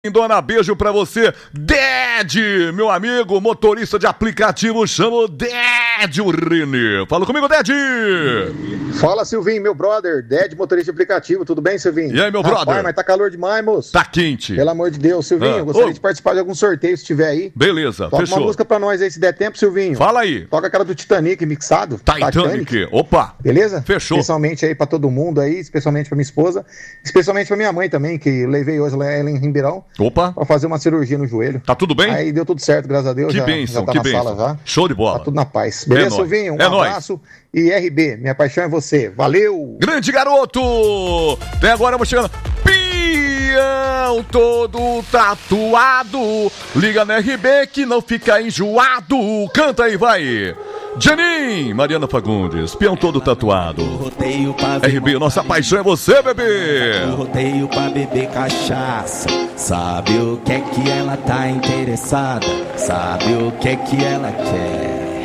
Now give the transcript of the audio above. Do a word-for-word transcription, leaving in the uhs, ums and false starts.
Dona, beijo pra você. Ded, meu amigo, motorista de aplicativo, chama o Ded Urrini. Fala comigo, Ded. Fala, Silvinho, meu brother. Ded, motorista de aplicativo. Tudo bem, Silvinho? E aí, meu Rapaz, brother? mas tá calor demais, moço. Tá quente. Pelo amor de Deus, Silvinho, Ah. gostaria Ô. de participar de algum sorteio se tiver aí. Beleza, Toca fechou. uma música pra nós aí, se der tempo, Silvinho. Fala aí. Toca aquela do Titanic mixado. Titanic. Opa. Beleza? Fechou. Especialmente aí pra todo mundo aí, especialmente pra minha esposa, especialmente pra minha mãe também, que levei hoje ela em Ribeirão Opa. pra fazer uma cirurgia no joelho. Tá tudo bem? Aí deu tudo certo, graças a Deus. Que já, bênção, já tá que na bênção. sala já. Show de bola. Tá tudo na paz. Beleza, É nóis. Silvinho? Um É nóis. abraço. E R B, minha paixão é você. Valeu! Grande garoto! Até agora vamos chegando. Pião todo tatuado. Liga no R B que não fica enjoado. Canta aí, vai. Janin, Mariana Fagundes, peão todo tatuado. R B, nossa paixão é você, bebê. O rodeio pra beber cachaça. Sabe o que é que ela tá interessada? Sabe o que é que ela quer?